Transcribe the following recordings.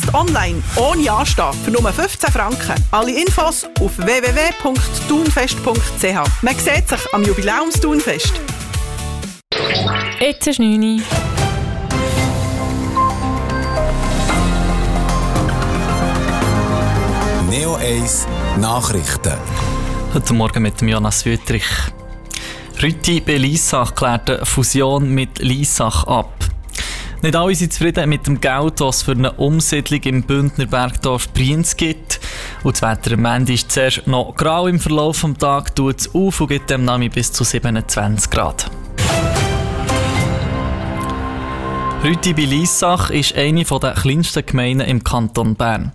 Jetzt online, ohne Anstehen, für nur 15 Franken. Alle Infos auf www.tunfest.ch. Man sieht sich am Jubiläumstunfest. Jetzt ist 9 Uhr. Neo 1 Nachrichten. Heute Morgen mit dem Jonas Wüttrich. Rütti bei Lyssach klärt eine Fusion mit Lyssach ab. Nicht alle sind zufrieden mit dem Geld, das es für eine Umsiedlung im Bündner Bergdorf Brienz gibt. Und das Wetter am Ende ist zuerst noch grau im Verlauf des Tages, tut es auf und gibt dem Nami bis zu 27 Grad. Rütti bei Lyssach ist eine der kleinsten Gemeinden im Kanton Bern.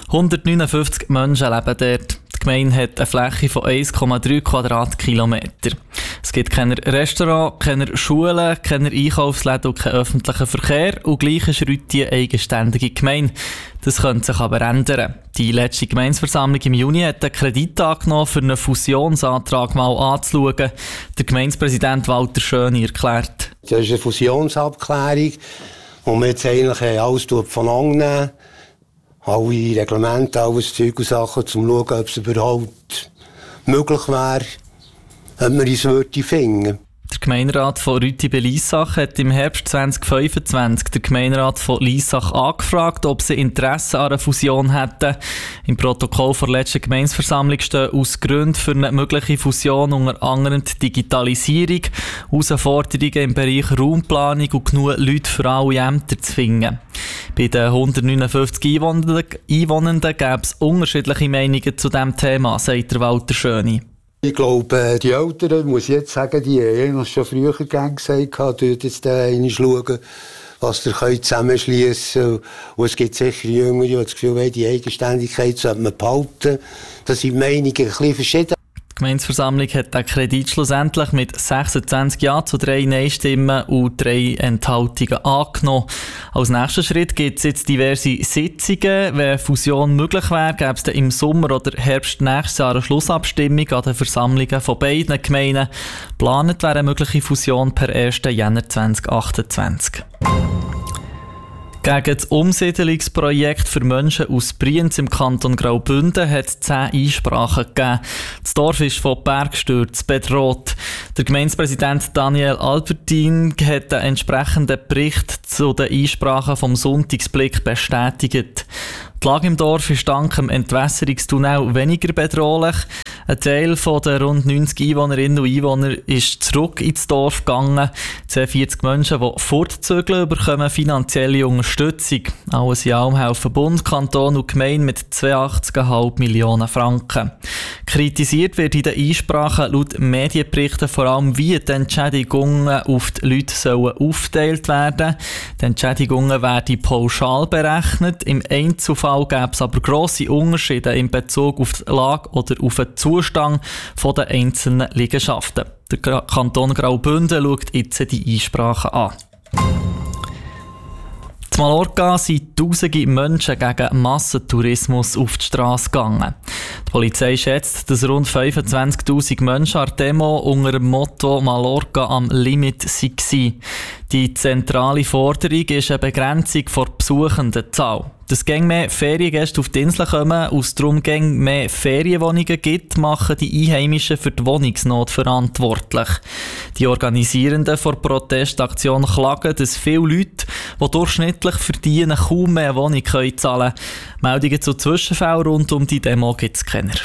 159 Menschen leben dort. Die Gemeinde hat eine Fläche von 1,3 Quadratkilometer. Es gibt keine Restaurants, keine Schulen, keine Einkaufsläden und keinen öffentlichen Verkehr. Und gleich ist Rütti eine eigenständige Gemeinde. Das könnte sich aber ändern. Die letzte Gemeindeversammlung im Juni hat einen Kredit angenommen, für einen Fusionsantrag mal anzuschauen. Der Gemeindepräsident Walter Schöni erklärt. Das ist eine Fusionsabklärung, wo wir jetzt eigentlich alles voneinander nehmen. Alle Reglemente, alles Zeug und Sachen, um zu schauen, ob es überhaupt möglich wäre, ob wir uns finden. Der Gemeinderat von Rütti bei Lyssach hat im Herbst 2025 den Gemeinderat von Lyssach angefragt, ob sie Interesse an einer Fusion hätten. Im Protokoll der letzten Gemeindeversammlung stehen aus Gründen für eine mögliche Fusion unter anderem die Digitalisierung, Herausforderungen im Bereich Raumplanung und genug Leute für alle Ämter zu finden. Bei den 159 Einwohnenden gäbe es unterschiedliche Meinungen zu diesem Thema, sagt der Walter Schöni. Ich glaube, die Eltern, muss ich jetzt sagen, die haben schon früher gesagt, dort jetzt einmal schauen, was ihr zusammenschliessen könnt. Und es gibt sicher Jüngere, die das Gefühl haben, die Eigenständigkeit sollte man behalten. Da sind die Meinungen ein bisschen verschieden. Die Gemeindeversammlung hat den Kredit schlussendlich mit 26 Ja zu 3 Nein-Stimmen und 3 Enthaltungen angenommen. Als nächster Schritt gibt es jetzt diverse Sitzungen. Wenn Fusion möglich wäre, gäbe es dann im Sommer oder Herbst nächstes Jahr eine Schlussabstimmung an den Versammlungen von beiden Gemeinden. Geplant wäre eine mögliche Fusion per 1. Januar 2028. Gegen das Umsiedlungsprojekt für Menschen aus Brienz im Kanton Graubünden hat es 10 Einsprachen gegeben. Das Dorf ist von Bergstürzen bedroht. Der Gemeindepräsident Daniel Albertin hat den entsprechenden Bericht zu den Einsprachen vom Sonntagsblick bestätigt. Die Lage im Dorf ist dank dem Entwässerungstunnel weniger bedrohlich. Ein Teil der rund 90 Einwohnerinnen und Einwohner ist zurück ins Dorf gegangen. 42 Menschen, die fortzügeln, bekommen finanzielle Unterstützung. Alles in allem helfen Bund, Kanton und Gemeinde mit 82,5 Millionen Franken. Kritisiert wird in den Einsprachen laut Medienberichten vor allem, wie die Entschädigungen auf die Leute sollen aufgeteilt werden. Die Entschädigungen werden pauschal berechnet. Im Einzelfall gäbe es aber grosse Unterschiede in Bezug auf die Lage oder auf den Zustand der einzelnen Liegenschaften. Der Kanton Graubünden schaut jetzt die Einsprachen an. In Mallorca sind tausende Menschen gegen Massentourismus auf die Straße gegangen. Die Polizei schätzt, dass rund 25'000 Menschen an der Demo unter dem Motto «Mallorca am Limit» waren. Die zentrale Forderung ist eine Begrenzung der Besuchendenzahl. Dass gäng mehr Feriengäste auf die Insel kommen und es darum gäng mehr Ferienwohnungen gibt, machen die Einheimischen für die Wohnungsnot verantwortlich. Die Organisierenden der Protestaktion klagen, dass viele Leute, die durchschnittlich verdienen, kaum mehr eine Wohnung zahlen können. Meldungen zu Zwischenfällen rund um die Demo gibt es keine.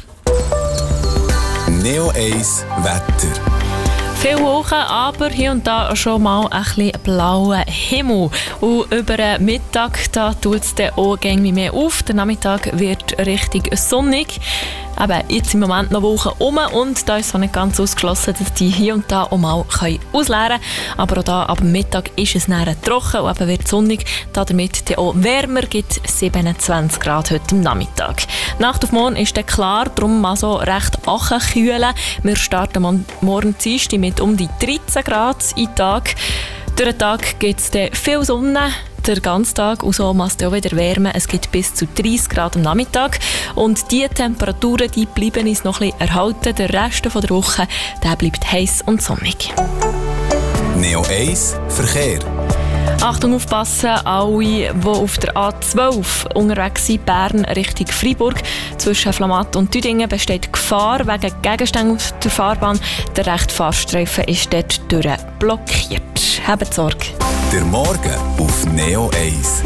Neo 1 Wetter. Viel Wolken, aber hier und da schon mal ein bisschen blauer Himmel. Und über den Mittag tut es dann auch irgendwie mehr auf. Der Nachmittag wird richtig sonnig. Eben, jetzt im Moment noch Wolken rum und da ist es nicht ganz ausgeschlossen, dass die hier und da auch mal ausleeren können. Aber auch da ab Mittag ist es näher trocken und eben wird sonnig. Damit auch wärmer, gibt 27 Grad heute am Nachmittag. Nacht auf morgen ist dann klar, darum mal so recht kühlen. Wir starten morgen Dienstag mit um die 13 Grad in den Tag. Durch den Tag gibt es dann viel Sonne. Der ganze Tag und so muss es auch wieder wärmen. Es gibt bis zu 30 Grad am Nachmittag. Und diese Temperaturen die bleiben uns noch ein bisschen erhalten. Der Rest der Woche der bleibt heiß und sonnig. Neo 1 Verkehr. Achtung, aufpassen, alle, die auf der A12 unterwegs sind, Bern Richtung Freiburg. Zwischen Flamatt und Tüdingen besteht Gefahr wegen Gegenständen auf der Fahrbahn. Der rechte Fahrstreifen ist dort blockiert. Habt Sorge. Der Morgen auf Neo 1.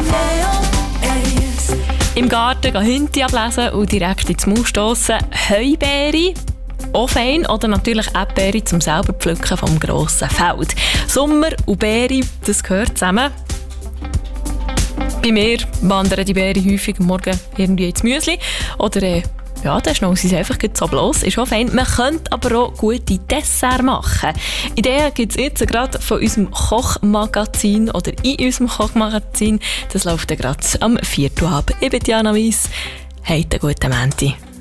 Im Garten Hünti ablesen und direkt ins Maul stossen. Heubeere. Auch fein, oder natürlich Erdbeere zum selber pflücken vom grossen Feld. Sommer und Beere, das gehört zusammen. Bei mir wandern die Beere häufig am Morgen irgendwie ins Müsli. Oder dann schnauen sie es einfach so bloß. Ist auch fein. Man könnte aber auch gute Dessert machen. Ideen gibt es jetzt gerade von unserem Kochmagazin oder in unserem Kochmagazin. Das läuft gerade am 4. Uhr ab. Ich bin Diana Weiss. Habt einen guten Montag.